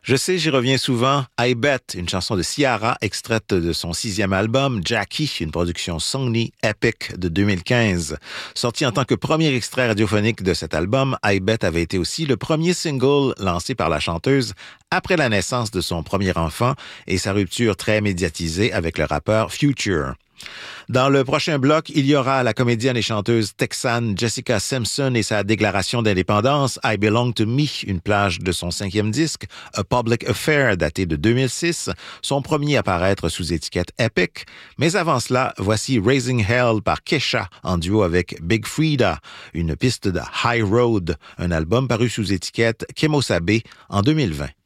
Je sais, j'y reviens souvent. I Bet, une chanson de Ciara, extraite de son 6e album, Jackie, une production Sony Epic de 2015. Sorti en tant que premier extrait radiophonique de cet album, I Bet avait été aussi le premier single lancé par la chanteuse après la naissance de son premier enfant et sa rupture très médiatisée avec le rappeur Future. Dans le prochain bloc, il y aura la comédienne et chanteuse texane Jessica Simpson et sa déclaration d'indépendance I Belong to Me, une plage de son 5e disque, A Public Affair daté de 2006, son premier à paraître sous étiquette Epic. Mais avant cela, voici Raising Hell par Kesha en duo avec Big Freedia, une piste de High Road, un album paru sous étiquette Kemosabe en 2020.